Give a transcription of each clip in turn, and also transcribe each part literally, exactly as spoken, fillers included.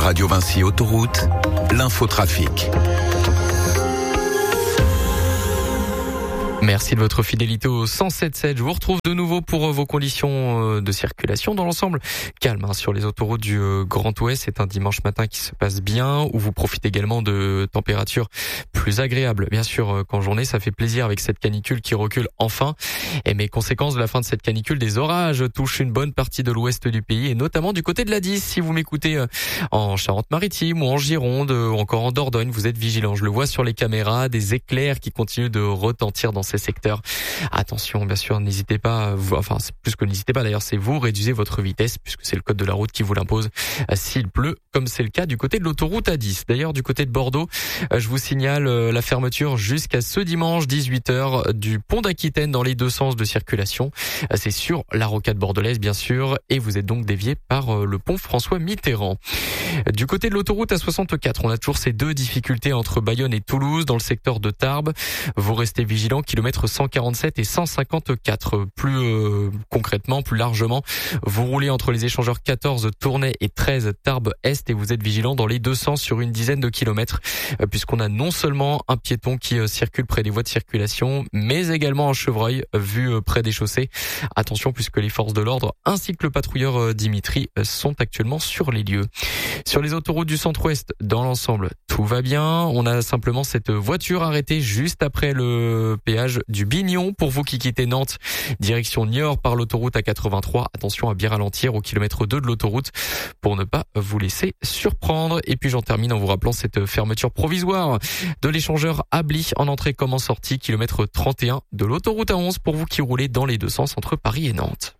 Radio Vinci Autoroute, l'infotrafic. Merci de votre fidélité au cent sept sept. Je vous retrouve de nouveau pour vos conditions de circulation dans l'ensemble. Calme hein, sur les autoroutes du Grand Ouest. C'est un dimanche matin qui se passe bien, où vous profitez également de températures plus agréables. Bien sûr, qu'en journée, ça fait plaisir avec cette canicule qui recule enfin. Et mes conséquences de la fin de cette canicule, des orages touchent une bonne partie de l'ouest du pays, et notamment du côté de l'A dix. Si vous m'écoutez en Charente-Maritime ou en Gironde ou encore en Dordogne, vous êtes vigilants. Je le vois sur les caméras, des éclairs qui continuent de retentir dans ces secteurs. Attention, bien sûr, n'hésitez pas, vous, enfin, c'est plus que n'hésitez pas d'ailleurs, c'est vous, réduisez votre vitesse puisque c'est le code de la route qui vous l'impose s'il pleut, comme c'est le cas du côté de l'autoroute A dix. D'ailleurs, du côté de Bordeaux, je vous signale la fermeture jusqu'à ce dimanche dix-huit heures du pont d'Aquitaine dans les deux sens de circulation. C'est sur la rocade bordelaise, bien sûr, et vous êtes donc dévié par le pont François Mitterrand. Du côté de l'autoroute A soixante-quatre, on a toujours ces deux difficultés entre Bayonne et Toulouse dans le secteur de Tarbes. Vous restez vigilants, kilomètres cent quarante-sept et cent cinquante-quatre. Plus euh, concrètement, plus largement, vous roulez entre les échangeurs quatorze Tournai et treize Tarbes Est et vous êtes vigilants dans les deux sens sur une dizaine de kilomètres, euh, puisqu'on a non seulement un piéton qui euh, circule près des voies de circulation, mais également un chevreuil euh, vu euh, près des chaussées. Attention, puisque les forces de l'ordre ainsi que le patrouilleur euh, Dimitri euh, sont actuellement sur les lieux. Sur les autoroutes du centre-ouest, dans l'ensemble, tout va bien. On a simplement cette voiture arrêtée juste après le péage du Bignon. Pour vous qui quittez Nantes, direction Niort par l'autoroute A quatre-vingt-trois. Attention à bien ralentir au kilomètre deux de l'autoroute pour ne pas vous laisser surprendre. Et puis j'en termine en vous rappelant cette fermeture provisoire de l'échangeur Abli en entrée comme en sortie, kilomètre trente et un de l'autoroute A onze pour vous qui roulez dans les deux sens entre Paris et Nantes.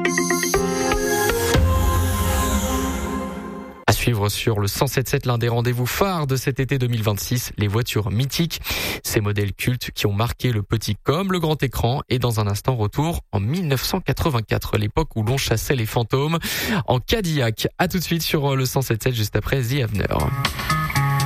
À suivre sur le cent sept sept, l'un des rendez-vous phares de cet été deux mille vingt-six, les voitures mythiques, ces modèles cultes qui ont marqué le petit comme le grand écran. Et dans un instant, retour en mille neuf cent quatre-vingt-quatre, l'époque où l'on chassait les fantômes en Cadillac. À tout de suite sur le cent sept sept, juste après The Avenger.